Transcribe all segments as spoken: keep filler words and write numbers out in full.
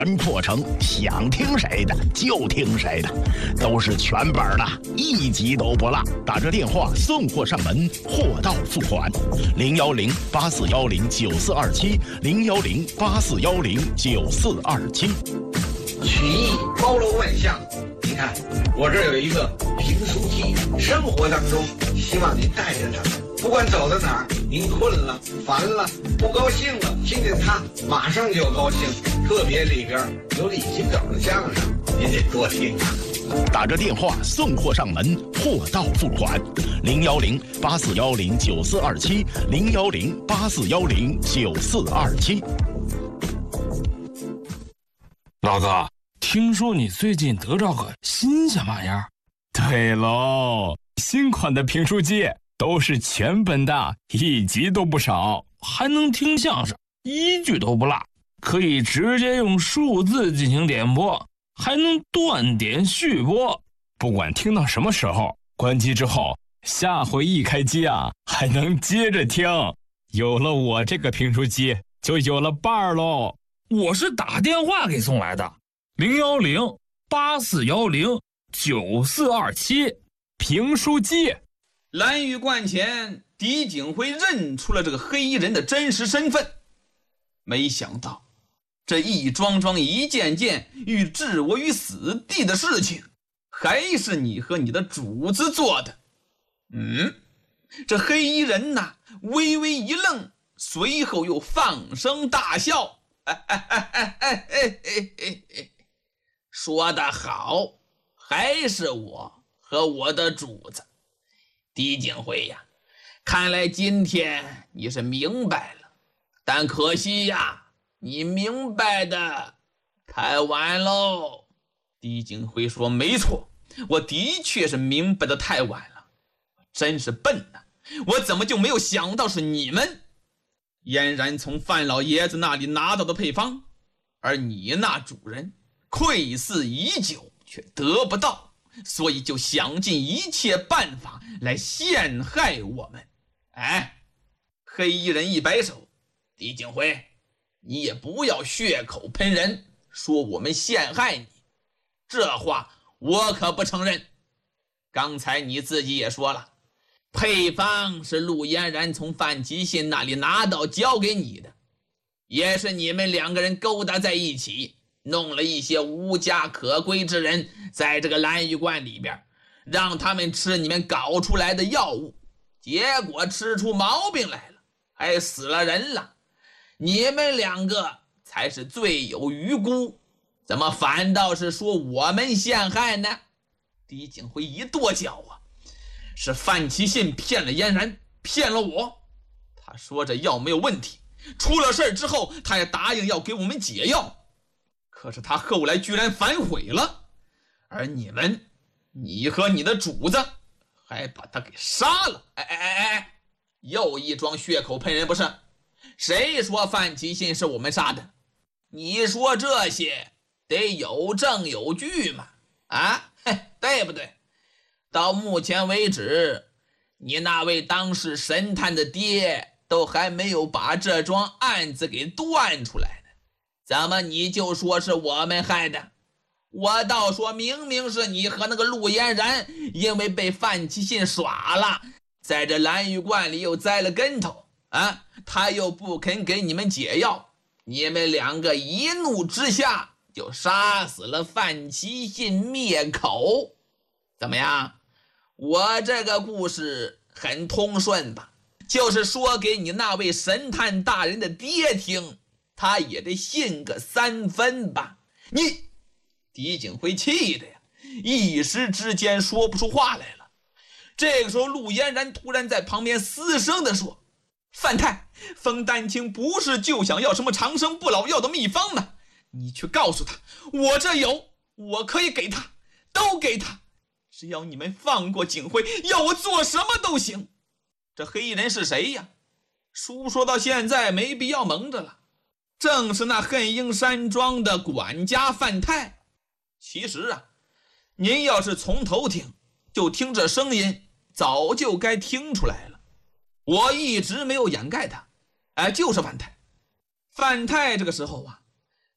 全破成想听谁的就听谁的，都是全本的，一集都不落。打这电话送货上门，货到付款。零幺零八四幺零九四二七，零幺零八四幺零九四二七。 曲艺包罗万象，你看我这儿有一个评书机，生活当中希望您带着它，不管走到哪儿，您困了、烦了、不高兴了，听见它马上就高兴。特别里边有李金斗的相声，您得多听啊。 打着电话送货上门，货到付款。零幺零八四幺零九四二七，零幺零八四幺零九四二七。 老哥，听说你最近得着个新鲜玩意儿？ 对喽，新款的评书机都是全本的，一集都不少， 还能听相声，一句都不落，可以直接用数字进行点播，还能断点续播。 不管听到什么时候，关机之后，下回一开机啊，还能接着听。有了我这个评书机，就有了伴儿喽。 我是打电话给送来的，零幺零八四幺零九四二七， 评书机。 蓝玉观前，狄景辉认出了这个黑衣人的真实身份。没想到，这一桩桩一件件欲置我于死地的事情，还是你和你的主子做的。嗯，这黑衣人呐，微微一愣，随后又放声大笑。哎哎哎哎哎哎哎哎！说得好，还是我和我的主子。狄景辉呀，看来今天你是明白了，但可惜呀，你明白的太晚喽。狄景辉说：“没错，我的确是明白的太晚了，真是笨呐！我怎么就没有想到是你们？”俨然从范老爷子那里拿到的配方，而你那主人窥伺已久却得不到，所以就想尽一切办法来陷害我们。哎，黑衣人一摆手：“狄景辉，你也不要血口喷人，说我们陷害你，这话我可不承认。刚才你自己也说了，配方是陆嫣然从范其信那里拿到交给你的，也是你们两个人勾搭在一起，弄了一些无家可归之人在这个蓝玉观里边，让他们吃你们搞出来的药物，结果吃出毛病来了，还死了人了。你们两个才是罪有余辜，怎么反倒是说我们陷害呢？”狄景辉一跺脚啊，是范其信骗了嫣然，骗了我。他说这药没有问题，出了事之后他也答应要给我们解药，可是他后来居然反悔了，而你们，你和你的主子还把他给杀了。哎哎哎哎，又一桩血口喷人不是？谁说范其信是我们杀的？你说这些得有证有据嘛？啊，对不对？到目前为止，你那位当世神探的爹都还没有把这桩案子给断出来呢，怎么你就说是我们害的？我倒说明明是你和那个陆嫣然因为被范其信耍了，在这蓝玉观里又栽了跟头啊，他又不肯给你们解药，你们两个一怒之下就杀死了范其信灭口。怎么样？我这个故事很通顺吧？就是说给你那位神探大人的爹听，他也得信个三分吧。你狄景辉气的呀，一时之间说不出话来了。这个时候陆嫣然突然在旁边嘶声地说：“范太，封丹青不是就想要什么长生不老药的秘方吗？你去告诉他，我这有，我可以给他，都给他，只要你们放过景辉，要我做什么都行。”这黑衣人是谁呀？书说到现在没必要蒙着了，正是那恨英山庄的管家范太。其实啊，您要是从头听，就听这声音早就该听出来了。我一直没有掩盖他，哎，就是范太。范太这个时候啊，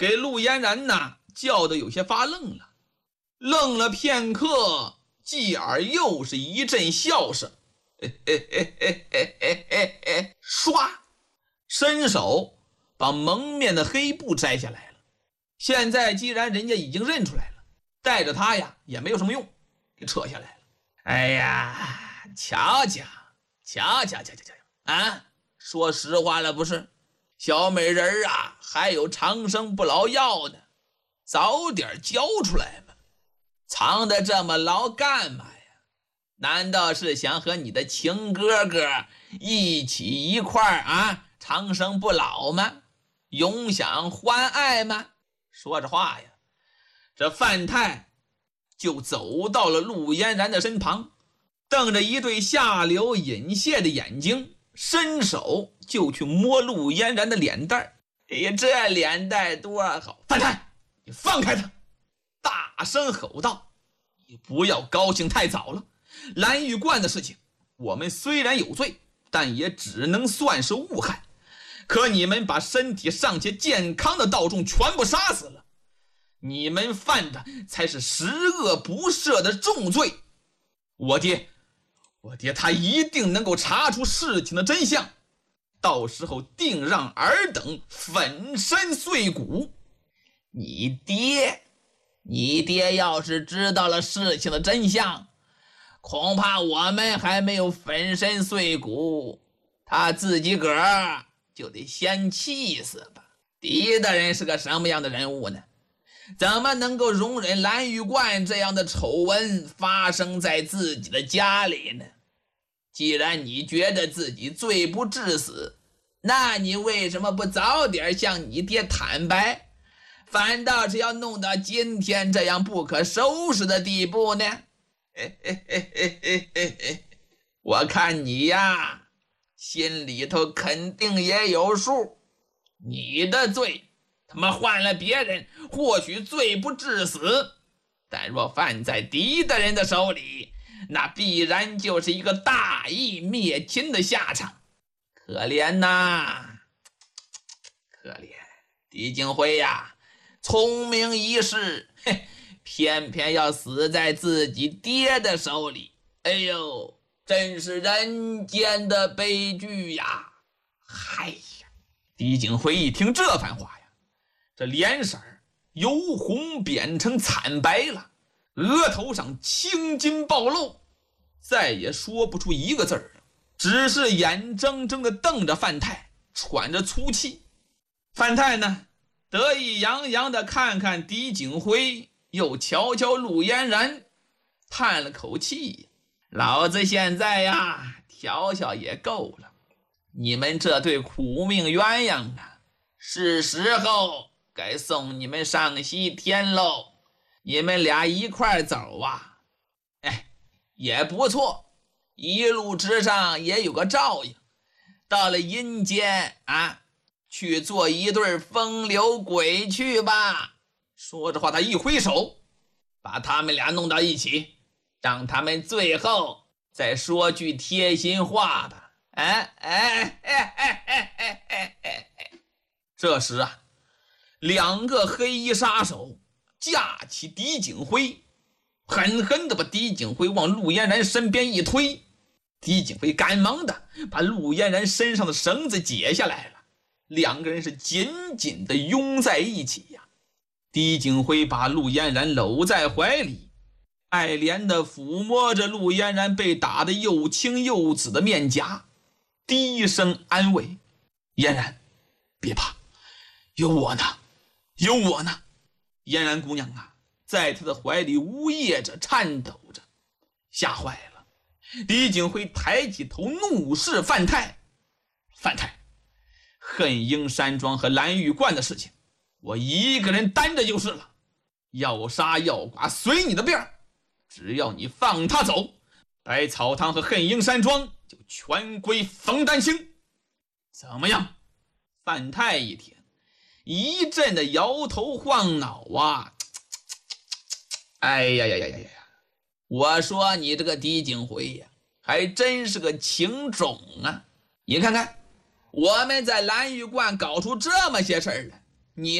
给陆嫣然呐叫得有些发愣了。愣了片刻，继而又是一阵笑声，嘿嘿嘿嘿嘿嘿嘿嘿，唰，伸手把蒙面的黑布摘下来了。现在既然人家已经认出来了，带着他呀也没有什么用，给扯下来了。哎呀，瞧瞧瞧瞧瞧瞧瞧啊！说实话了不是？小美人啊，还有长生不老药呢，早点交出来吧。藏得这么牢干嘛呀？难道是想和你的情哥哥一起一块儿啊长生不老吗？永享欢爱吗？说着话呀，这范太就走到了陆嫣然的身旁，瞪着一对下流隐泄的眼睛，伸手就去摸陆嫣然的脸蛋。哎呀，这脸蛋多好！范太，你放开他！大声吼道：“你不要高兴太早了。蓝玉冠的事情，我们虽然有罪，但也只能算是误害。可你们把身体尚且健康的道众全部杀死了，你们犯的才是十恶不赦的重罪。我爹，我爹他一定能够查出事情的真相，到时候定让尔等粉身碎骨。你爹，你爹要是知道了事情的真相，恐怕我们还没有粉身碎骨，他自己个儿就得先气死吧。狄大人是个什么样的人物呢？怎么能够容忍蓝玉冠这样的丑闻发生在自己的家里呢？既然你觉得自己罪不至死，那你为什么不早点向你爹坦白，反倒是要弄到今天这样不可收拾的地步呢？嘿嘿嘿嘿嘿嘿嘿，我看你呀，心里头肯定也有数。你的罪他妈换了别人或许罪不至死，但若犯在狄大人的手里，那必然就是一个大义灭亲的下场。可怜呐，可怜狄景辉呀，聪明一世，嘿，偏偏要死在自己爹的手里。哎呦，真是人间的悲剧呀！嗨呀，狄景辉一听这番话呀，这脸色由红变成惨白了，额头上青筋暴露，再也说不出一个字儿了，只是眼睁睁地瞪着范太，喘着粗气。范太呢，得意洋洋地看看狄景辉，又瞧瞧陆嫣然，叹了口气：老子现在呀，调笑也够了。你们这对苦命鸳鸯啊，是时候该送你们上西天喽。你们俩一块走啊，哎，也不错，一路之上也有个照应。到了阴间啊，去做一对风流鬼去吧。说着话，他一挥手，把他们俩弄到一起，让他们最后再说句贴心话吧。哎哎哎哎哎哎哎哎！这时啊，两个黑衣杀手架起狄景辉，狠狠地把狄景辉往陆嫣然身边一推。狄景辉赶忙的把陆嫣然身上的绳子解下来了，两个人是紧紧地拥在一起呀。狄景辉把陆嫣然搂在怀里，爱怜地抚摸着陆嫣然被打得又青又紫的面颊，低声安慰：嫣然，别怕，有我呢，有我呢。嫣然姑娘啊，在他的怀里呜咽着，颤抖着，吓坏了。狄景辉抬起头怒视范太：范太，恨英山庄和蓝玉冠的事情，我一个人担着就是了，要杀要剐随你的便，只要你放他走，百草堂和恨英山庄就全归冯丹青。怎么样？范太一听，一阵的摇头晃脑啊！哎呀呀呀呀呀！我说你这个狄景辉呀，还真是个情种啊！你看看，我们在蓝玉观搞出这么些事儿来，你呢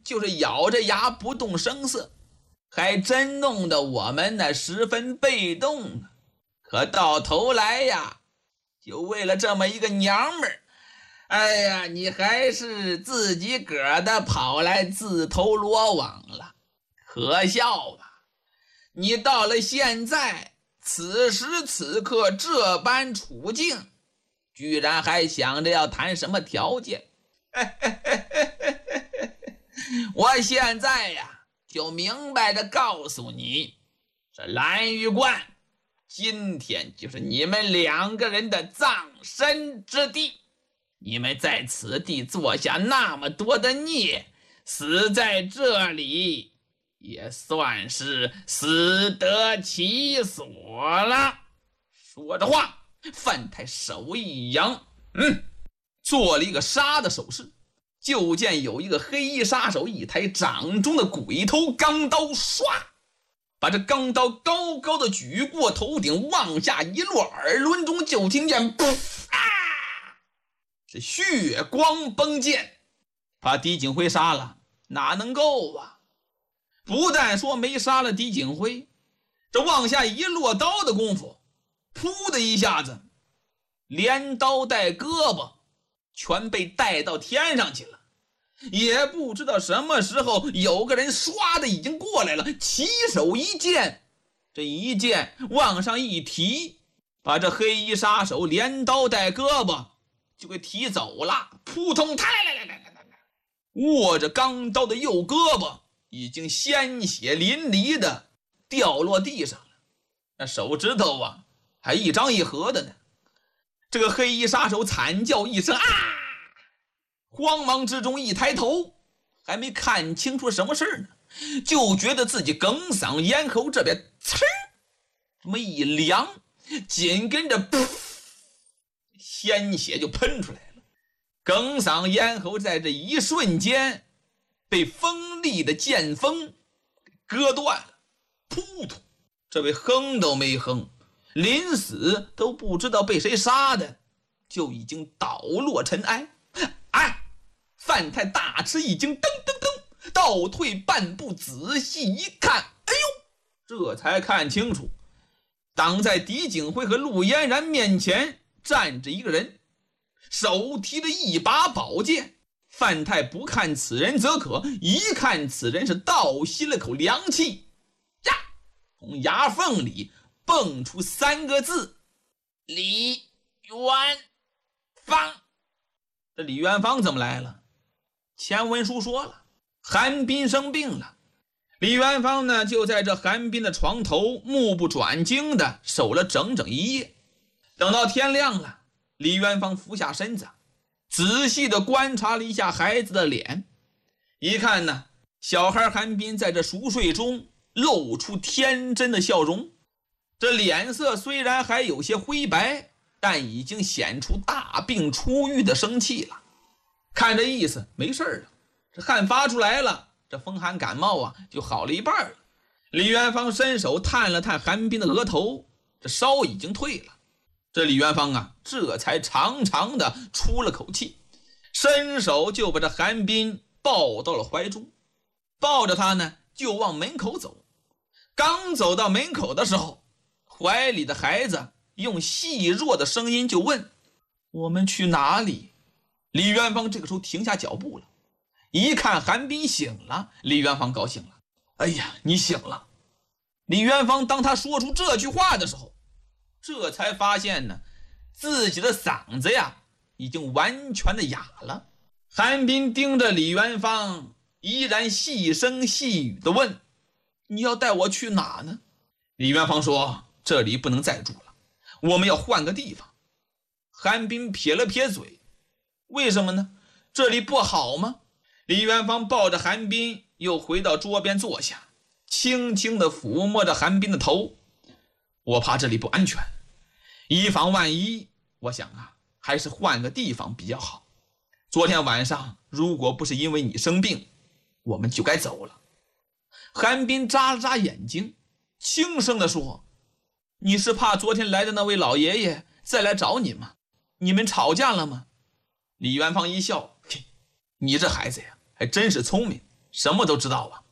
就是咬着牙不动声色，还真弄得我们呢十分被动。可到头来呀，就为了这么一个娘们儿，哎呀，你还是自己个儿的跑来自投罗网了，可笑吧？你到了现在此时此刻这般处境，居然还想着要谈什么条件？我现在呀，就明白的告诉你，这蓝玉观今天就是你们两个人的葬身之地。你们在此地做下那么多的孽，死在这里也算是死得其所了。说着话，范太手一扬，嗯，做了一个杀的手势。就见有一个黑衣杀手一抬掌中的鬼头钢刀，唰，把这钢刀高高的举过头顶，往下一落，耳轮中就听见噗啊，这血光崩溅，把狄景辉杀了，哪能够啊？不但说没杀了狄景辉，这往下一落刀的功夫，噗的一下子，连刀带胳膊全被带到天上去了。也不知道什么时候有个人唰的已经过来了，起手一剑，这一剑往上一提，把这黑衣杀手连刀带胳膊就给提走了。扑通，抬来来来来来，握着钢刀的右胳膊已经鲜血淋漓的掉落地上了，那手指头啊还一张一合的呢。这个黑衣杀手惨叫一声啊，慌忙之中一抬头，还没看清楚什么事呢，就觉得自己哽嗓咽喉这边呲这么一凉，紧跟着噗，鲜血就喷出来了。哽嗓咽喉在这一瞬间被锋利的剑锋割断了。扑通，这位哼都没哼，临死都不知道被谁杀的，就已经倒落尘埃。哎，范太大吃一惊，噔噔噔倒退半步，仔细一看，哎呦，这才看清楚，挡在狄景辉和陆嫣然面前站着一个人，手提着一把宝剑。范太不看此人则可，一看此人是倒吸了口凉气，呀，从牙缝里蹦出三个字：李元芳。这李元芳怎么来了？前文书说了，韩冰生病了，李元芳呢就在这韩冰的床头目不转睛的守了整整一夜。等到天亮了，李元芳俯下身子，仔细的观察了一下孩子的脸，一看呢，小孩韩冰在这熟睡中露出天真的笑容，这脸色虽然还有些灰白，但已经显出大病初愈的生气了。看这意思没事了，这汗发出来了，这风寒感冒啊就好了一半了。李元芳伸手探了探韩冰的额头，这烧已经退了。这李元芳啊这才长长的出了口气，伸手就把这韩冰抱到了怀中，抱着他呢就往门口走。刚走到门口的时候，怀里的孩子用细弱的声音就问：我们去哪里？李元芳这个时候停下脚步了，一看韩冰醒了，李元芳高兴了。哎呀，你醒了。李元芳当他说出这句话的时候，这才发现呢，自己的嗓子呀已经完全的哑了。韩冰盯着李元芳，依然细声细语的问：你要带我去哪呢？李元芳说：这里不能再住了，我们要换个地方。韩冰撇了撇嘴：为什么呢？这里不好吗？李元芳抱着韩冰又回到桌边坐下，轻轻地抚摸着韩冰的头。我怕这里不安全，以防万一，我想啊，还是换个地方比较好。昨天晚上如果不是因为你生病，我们就该走了。韩冰眨了眨眼睛，轻声地说：你是怕昨天来的那位老爷爷再来找你吗？你们吵架了吗？李元芳一笑：你这孩子呀还真是聪明， 什么都知道啊。